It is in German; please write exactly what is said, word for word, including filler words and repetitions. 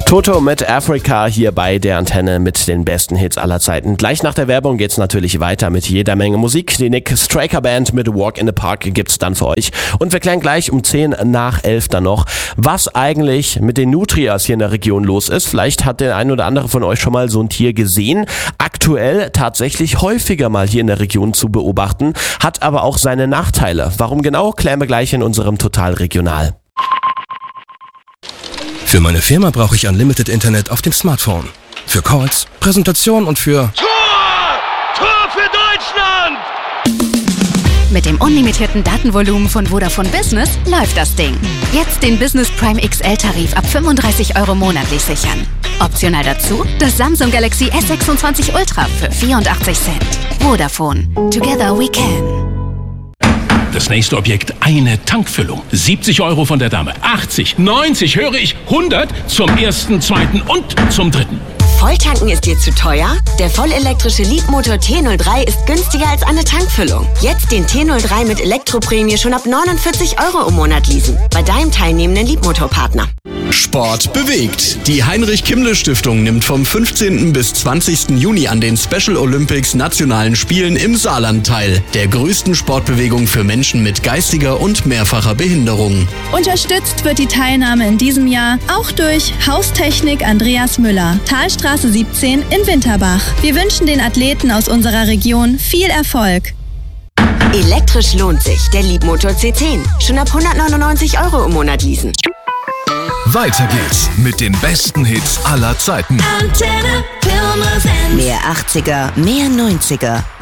Toto mit Africa hier bei der Antenne mit den besten Hits aller Zeiten. Gleich nach der Werbung geht's natürlich weiter mit jeder Menge Musik. Die Nick Straker Band mit Walk in the Park gibt's dann für euch. Und wir klären gleich um zehn nach elf dann noch, was eigentlich mit den Nutrias hier in der Region los ist. Vielleicht hat der ein oder andere von euch schon mal so ein Tier gesehen. Aktuell tatsächlich häufiger mal hier in der Region zu beobachten, hat aber auch seine Nachteile. Warum genau, klären wir gleich in unserem Total Regional. Für meine Firma brauche ich Unlimited Internet auf dem Smartphone. Für Calls, Präsentation und für... Tor! Tor für Deutschland! Mit dem unlimitierten Datenvolumen von Vodafone Business läuft das Ding. Jetzt den Business Prime X L-Tarif ab fünfunddreißig Euro monatlich sichern. Optional dazu das Samsung Galaxy S sechsundzwanzig Ultra für vierundachtzig Cent. Vodafone. Together we can. Das nächste Objekt, eine Tankfüllung. siebzig Euro von der Dame. achtzig, neunzig, höre ich, hundert zum ersten, zweiten und zum dritten. Volltanken ist dir zu teuer? Der vollelektrische Leapmotor T null drei ist günstiger als eine Tankfüllung. Jetzt den T null drei mit Elektroprämie schon ab neunundvierzig Euro im Monat leasen. Bei deinem teilnehmenden Leapmotor-Partner. Sport bewegt. Die Heinrich-Kimmle-Stiftung nimmt vom fünfzehnten bis zwanzigsten Juni an den Special Olympics Nationalen Spielen im Saarland teil. Der größten Sportbewegung für Menschen mit geistiger und mehrfacher Behinderung. Unterstützt wird die Teilnahme in diesem Jahr auch durch Haustechnik Andreas Müller, Talstraße siebzehn in Winterbach. Wir wünschen den Athleten aus unserer Region viel Erfolg. Elektrisch lohnt sich. Der Leapmotor C zehn. Schon ab hundertneunundneunzig Euro im Monat leasen. Weiter geht's mit den besten Hits aller Zeiten. Antenne, mehr achtziger, mehr neunziger.